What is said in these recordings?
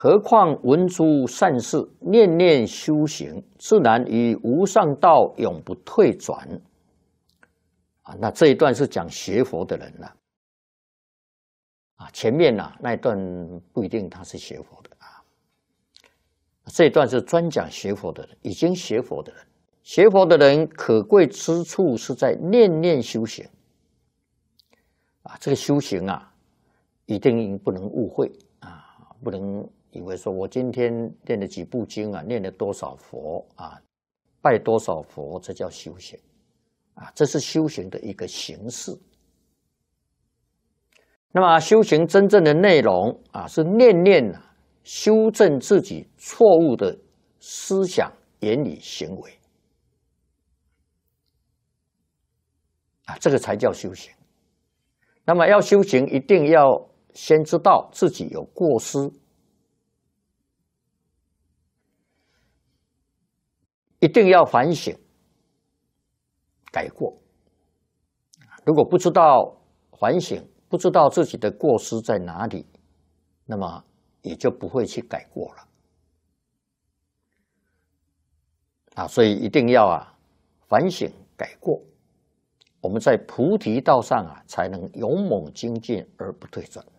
何况闻诸善事，念念修行，自然于无上道永不退转。那这一段是讲学佛的人了。前面那一段不一定他是学佛的这一段是专讲学佛的人，已经学佛的人。学佛的人可贵之处是在念念修行这个修行一定不能误会不能以为说我今天念了几部经念了多少佛拜多少佛，这叫修行这是修行的一个形式。那么修行真正的内容是念念修正自己错误的思想、言语、行为这个才叫修行。那么要修行，一定要先知道自己有过失，一定要反省改过。如果不知道反省，不知道自己的过失在哪里，那么也就不会去改过了所以一定要反省改过，我们在菩提道上才能勇猛精进而不退转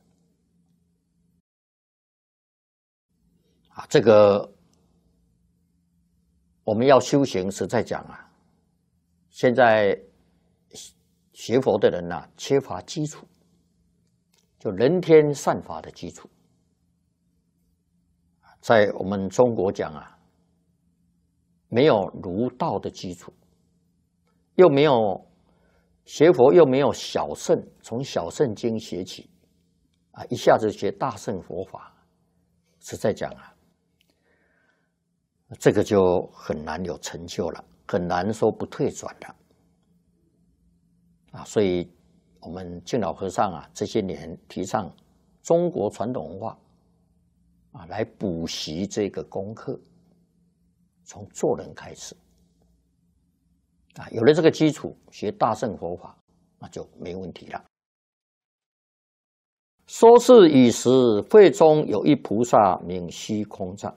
这个我们要修行，实在讲现在学佛的人缺乏基础，就人天善法的基础。在我们中国讲没有儒道的基础，又没有学佛，又没有小乘，从小乘经学起一下子学大乘佛法，实在讲这个就很难有成就了，很难说不退转了所以我们敬老和尚这些年提倡中国传统文化来补习这个功课，从做人开始有了这个基础，学大乘佛法那就没问题了。说是已时，会中有一菩萨名虚空藏。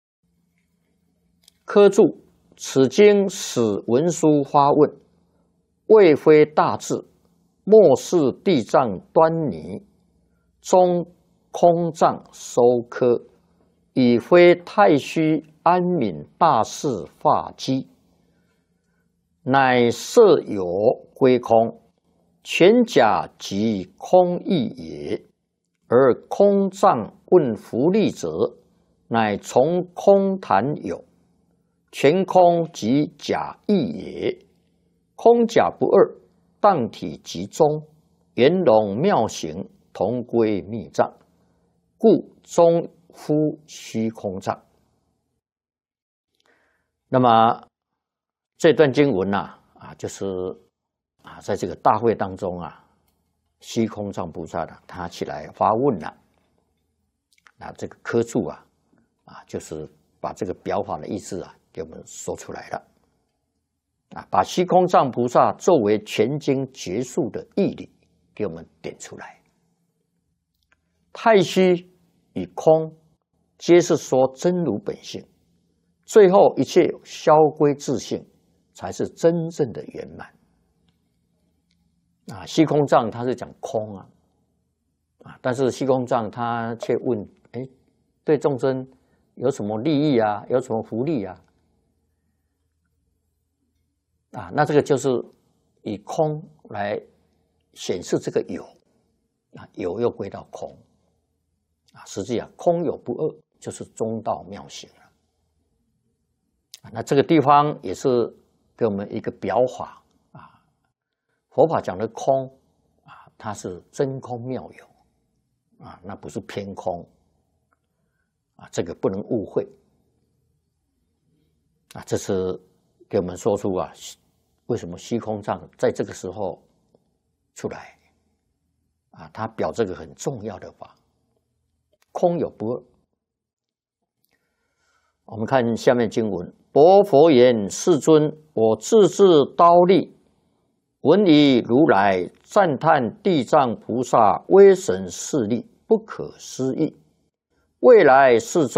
科注：此经使文殊发问，未非大智，莫视地藏端倪，中空藏收科，已非太虚安敏大士化机，乃色有归空，全假即空义也。而空藏问福利者，乃从空谈有，全空即假义也。空假不二，当体即中，圆融妙行，同归密藏，故中夫虚空藏。那么这段经文就是在这个大会当中虚空藏菩萨他起来发问了。这个科注就是把这个表法的意思给我们说出来了。把虚空藏菩萨作为全经结束的义理给我们点出来。太虚与空皆是说真如本性，最后一切消归自性，才是真正的圆满。虚空藏他是讲空但是虚空藏他却问对众生有什么利益有什么福利那这个就是以空来显示这个有有又归到空实际空有不二，就是中道妙行了那这个地方也是给我们一个表法佛法讲的空它是真空妙有那不是偏空这个不能误会这是给我们说出为什么虚空藏在这个时候出来它表这个很重要的法，空有不二。我们看下面经文：薄佛言：世尊，我自制刀立，闻于如来赞叹地藏菩萨威神势力不可思议， 未来世